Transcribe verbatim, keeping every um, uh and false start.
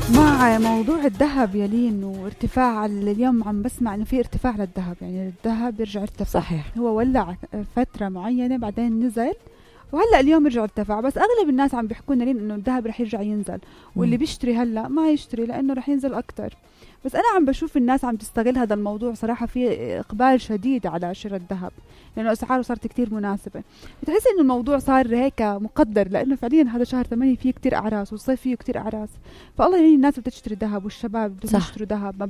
مع موضوع الذهب يا لين وارتفاع اليوم، عم بسمع انه في ارتفاع للذهب، يعني الذهب يرجع ارتفع. صحيح. هو ولع فترة معينة بعدين نزل وهلا اليوم يرجع ارتفع، بس اغلب الناس عم بيحكوا لنا انه الذهب رح يرجع ينزل، واللي مم. بيشتري هلا ما يشتري لانه رح ينزل اكتر. بس انا عم بشوف الناس عم تستغل هذا الموضوع صراحة، في اقبال شديد على شراء الذهب لانه اسعاره صارت كتير مناسبة. بتحس انه الموضوع صار هيك مقدر، لانه فعليا هذا شهر ثمانية فيه كتير اعراس والصيف فيه كتير اعراس، فالله يعني الناس بتشتري ذهب والشباب بدهم يشتروا ذهب.